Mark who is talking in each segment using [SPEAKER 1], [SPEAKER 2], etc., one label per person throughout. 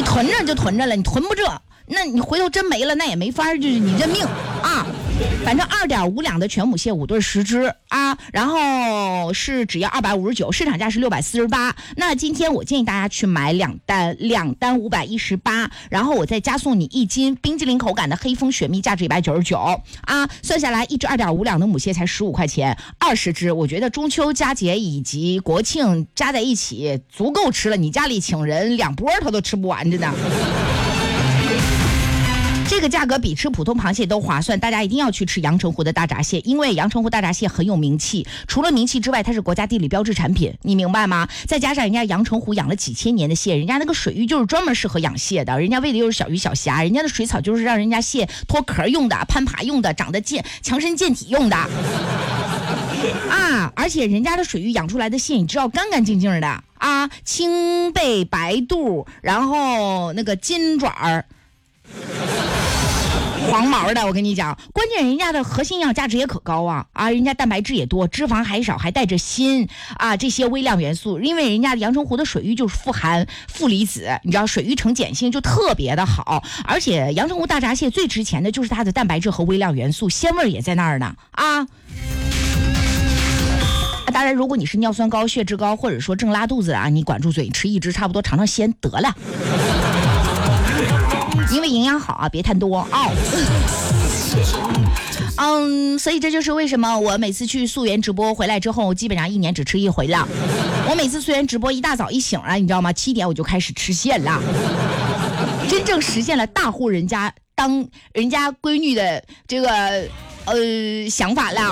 [SPEAKER 1] 囤着就囤着了，你囤不着，那你回头真没了，那也没法，就是你认命啊。反正2.5两的全母蟹5对10只啊，然后是只要259，市场价是648。那今天我建议大家去买2单518，然后我再加送你1斤冰激凌口感的黑蜂雪蜜，价值199啊，算下来一只2.5两的母蟹才15块钱，20只，我觉得中秋佳节以及国庆加在一起足够吃了，你家里请人2波他都吃不完，真的。这个价格比吃普通螃蟹都划算，大家一定要去吃阳澄湖的大闸蟹，因为阳澄湖大闸蟹很有名气，除了名气之外，它是国家地理标志产品，你明白吗？再加上人家阳澄湖养了几千年的蟹，人家那个水域就是专门适合养蟹的，人家喂的又是小鱼小虾，人家的水草就是让人家蟹脱壳用的、攀爬用的、长得强身健体用的啊！而且人家的水域养出来的蟹，你知道干干净净的啊，青背白肚，然后那个金爪儿。黄毛的，我跟你讲，关键人家的核心营养价值也可高啊，人家蛋白质也多，脂肪还少，还带着锌啊，这些微量元素，因为人家阳澄湖的水域就是富含负离子，你知道水域呈碱性就特别的好，而且阳澄湖大闸蟹最值钱的就是它的蛋白质和微量元素，鲜味也在那儿呢啊。当然，如果你是尿酸高、血脂高，或者说正拉肚子啊，你管住嘴，吃一只差不多尝尝鲜得了。因为营养好啊，别贪多啊。所以这就是为什么我每次去溯源直播回来之后，基本上1年只吃1回了。我每次溯源直播一大早一醒了，你知道吗？7点我就开始吃蟹了，真正实现了大户人家当人家闺女的这个想法了。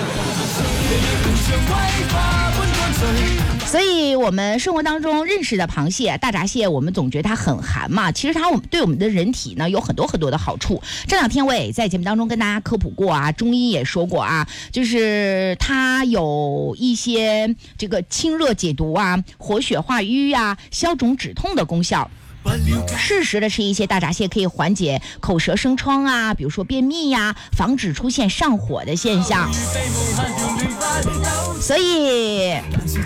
[SPEAKER 1] 所以我们生活当中认识的螃蟹、大闸蟹，我们总觉得它很寒嘛，其实它对我们的人体呢有很多很多的好处。这2天我也在节目当中跟大家科普过啊，中医也说过啊，就是它有一些这个清热解毒啊、活血化瘀啊、消肿止痛的功效。适时的吃一些大闸蟹可以缓解口舌生疮啊，比如说便秘呀，防止出现上火的现象。所以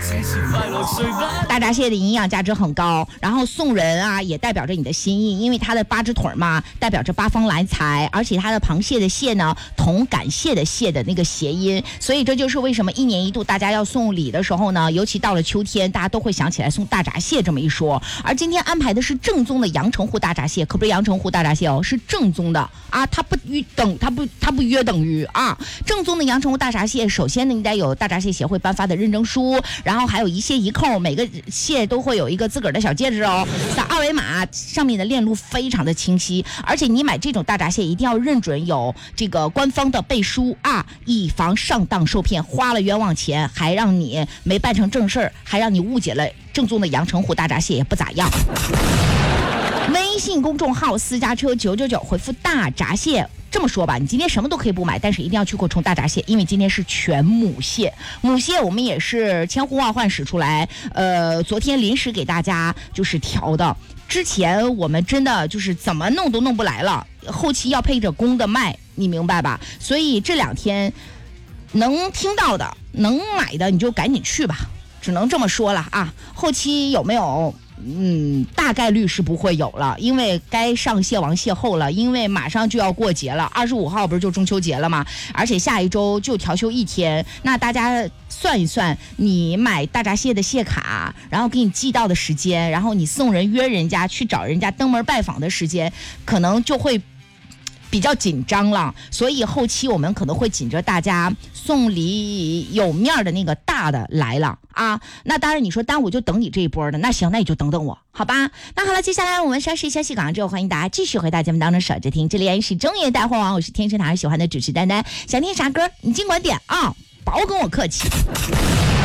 [SPEAKER 1] 大闸蟹的营养价值很高，然后送人啊也代表着你的心意，因为它的8只腿嘛，代表着8方来财，而且它的螃蟹的蟹呢同感谢的谢的那个谐音，所以这就是为什么1年1度大家要送礼的时候呢，尤其到了秋天，大家都会想起来送大闸蟹这么一说。而今天安排的是正宗的阳澄湖大闸蟹，可不是阳澄湖大闸蟹哦，是正宗的啊，它不约等于啊，正宗的阳澄湖大闸蟹，首先呢你得有大闸蟹协会颁发的认证书，然后还有一蟹一扣，每个蟹都会有一个自个儿的小戒指哦，扫2维码上面的链路非常的清晰，而且你买这种大闸蟹一定要认准有这个官方的背书啊，以防上当受骗，花了冤枉钱，还让你没办成正事儿，还让你误解了正宗的阳澄湖大闸蟹也不咋样。微信公众号私家车999回复大闸蟹，这么说吧，你今天什么都可以不买，但是一定要去扩充大闸蟹，因为今天是全母蟹。母蟹我们也是千呼万唤始出来，昨天临时给大家就是调的，之前我们真的就是怎么弄都弄不来了，后期要配着公的卖，你明白吧？所以这2天能听到的能买的你就赶紧去吧，只能这么说了啊。后期有没有大概率是不会有了，因为该上蟹王蟹后了，因为马上就要过节了，25号不是就中秋节了吗？而且下一周就调休1天，那大家算一算，你买大闸蟹的蟹卡，然后给你寄到的时间，然后你送人约人家去找人家登门拜访的时间，可能就会比较紧张了，所以后期我们可能会紧着大家送礼有面的那个大的来了啊。那当然你说耽误就等你这一波的，那行，那你就等等我好吧。那好了，接下来我们稍事休息，广告之后欢迎大家继续回到节目当中守着听，这里依然是中原带货王，我是天生堂喜欢的主持丹丹，想听啥歌你尽管点啊，别跟我客气。